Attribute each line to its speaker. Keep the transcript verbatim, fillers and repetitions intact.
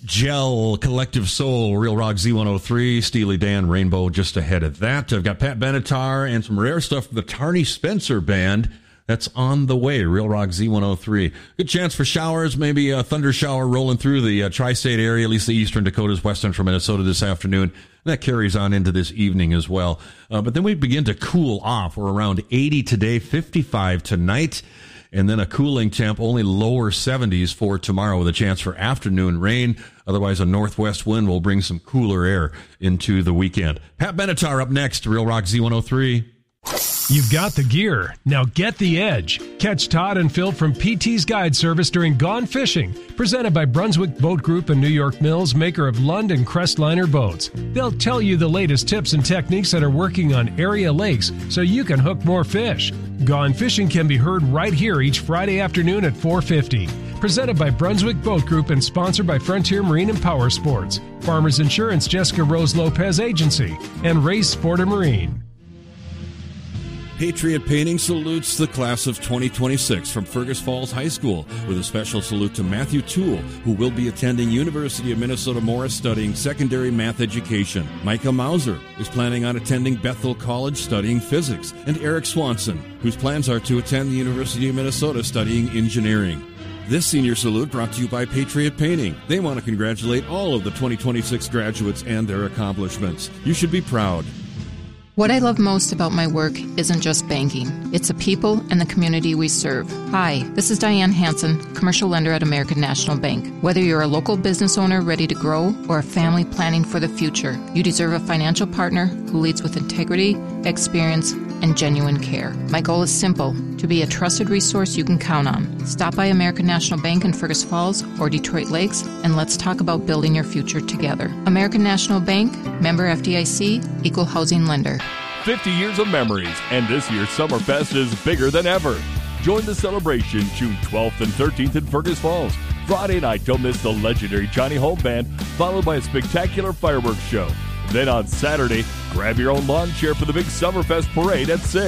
Speaker 1: Gel, Collective Soul, Real Rock Z one oh three, Steely Dan, Rainbow just ahead of that. I've got Pat Benatar and some rare stuff from the Tarney Spencer Band. That's on the way, Real Rock Z one oh three. Good chance for showers, maybe a thunder shower rolling through the uh, tri-state area, at least the eastern Dakotas, western from Minnesota this afternoon. And that carries on into this evening as well. Uh, but then we begin to cool off. We're around eighty today, fifty-five tonight. And then a cooling temp, only lower seventies for tomorrow with a chance for afternoon rain. Otherwise, a northwest wind will bring some cooler air into the weekend. Pat Benatar up next, Real Rock Z one oh three.
Speaker 2: You've got the gear. Now get the edge. Catch Todd and Phil from P T's Guide Service during Gone Fishing, presented by Brunswick Boat Group and New York Mills, maker of Lund and Crestliner boats. They'll tell you the latest tips and techniques that are working on area lakes so you can hook more fish. Gone Fishing can be heard right here each Friday afternoon at four fifty. Presented by Brunswick Boat Group and sponsored by Frontier Marine and Power Sports, Farmers Insurance Jessica Rose Lopez Agency, and Race Sport and Marine.
Speaker 1: Patriot Painting salutes the class of twenty twenty-six from Fergus Falls High School with a special salute to Matthew Toole, who will be attending University of Minnesota Morris studying secondary math education. Micah Mauser is planning on attending Bethel College studying physics, and Eric Swanson, whose plans are to attend the University of Minnesota studying engineering. This senior salute brought to you by Patriot Painting. They want to congratulate all of the twenty twenty-six graduates and their accomplishments. You should be proud.
Speaker 3: What I love most about my work isn't just banking. It's the people and the community we serve. Hi, this is Diane Hansen, commercial lender at American National Bank. Whether you're a local business owner ready to grow or a family planning for the future, you deserve a financial partner who leads with integrity, experience, and genuine care. My goal is simple, to be a trusted resource you can count on. Stop by American National Bank in Fergus Falls or Detroit Lakes, and let's talk about building your future together. American National Bank, member F D I C, equal housing lender.
Speaker 4: fifty years of memories, and this year's Summerfest is bigger than ever. Join the celebration June twelfth and thirteenth in Fergus Falls. Friday night, don't miss the legendary Johnny Home Band, followed by a spectacular fireworks show. Then on Saturday, grab your own lawn chair for the big Summerfest parade at six.